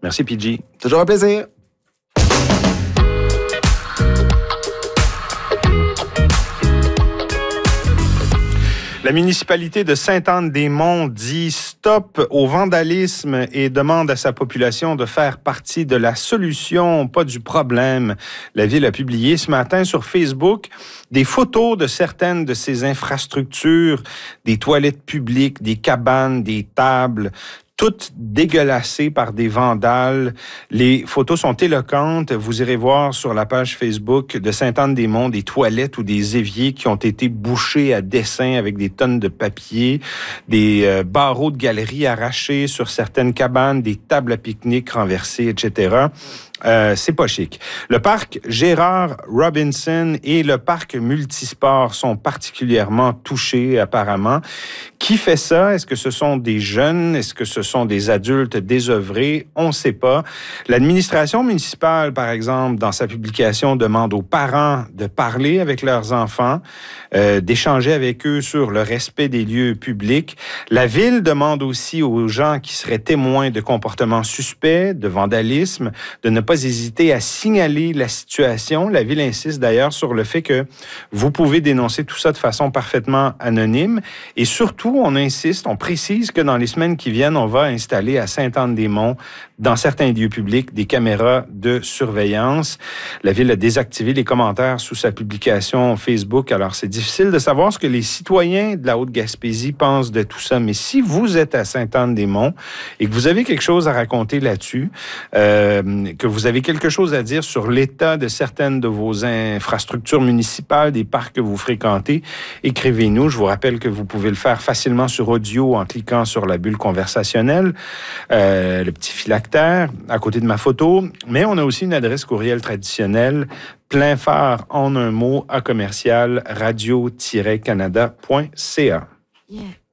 Merci, PG. Toujours un plaisir. La municipalité de Sainte-Anne-des-Monts dit stop au vandalisme et demande à sa population de faire partie de la solution, pas du problème. La ville a publié ce matin sur Facebook des photos de certaines de ses infrastructures, des toilettes publiques, des cabanes, des tables, toutes dégueulassées par des vandales. Les photos sont éloquentes. Vous irez voir sur la page Facebook de Sainte-Anne-des-Monts des toilettes ou des éviers qui ont été bouchés à dessin avec des tonnes de papier, des barreaux de galeries arrachés sur certaines cabanes, des tables à pique-nique renversées, etc. C'est pas chic. Le parc Gérard Robinson et le parc Multisport sont particulièrement touchés, apparemment. Qui fait ça? Est-ce que ce sont des jeunes? Est-ce que ce sont des adultes désœuvrés? On ne sait pas. L'administration municipale, par exemple, dans sa publication, demande aux parents de parler avec leurs enfants, d'échanger avec eux sur le respect des lieux publics. La ville demande aussi aux gens qui seraient témoins de comportements suspects, de vandalisme, de ne pas hésiter à signaler la situation. La ville insiste d'ailleurs sur le fait que vous pouvez dénoncer tout ça de façon parfaitement anonyme. Et surtout, on insiste, on précise que dans les semaines qui viennent, on va installer à Sainte-Anne-des-Monts, dans certains lieux publics, des caméras de surveillance. La ville a désactivé les commentaires sous sa publication Facebook. Alors, c'est difficile de savoir ce que les citoyens de la Haute-Gaspésie pensent de tout ça. Mais si vous êtes à Sainte-Anne-des-Monts et que vous avez quelque chose à raconter là-dessus, que vous avez quelque chose à dire sur l'état de certaines de vos infrastructures municipales, des parcs que vous fréquentez, écrivez-nous. Je vous rappelle que vous pouvez le faire facilement sur audio en cliquant sur la bulle conversationnelle, le petit phylactère à côté de ma photo. Mais on a aussi une adresse courriel traditionnelle, plein phare en un mot à commercial radio-canada.ca. Yeah.